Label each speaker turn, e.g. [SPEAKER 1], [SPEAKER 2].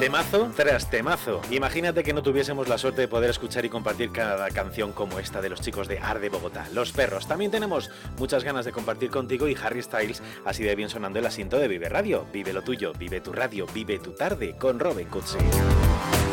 [SPEAKER 1] Temazo tras temazo. Imagínate que no tuviésemos la suerte de poder escuchar y compartir cada canción como esta de los chicos de Ar de Bogotá, Los Perros. También tenemos muchas ganas de compartir contigo y Harry Styles, así de bien sonando el asiento de Vive Radio. Vive lo tuyo, vive tu radio, vive tu tarde con Robin Cutsi.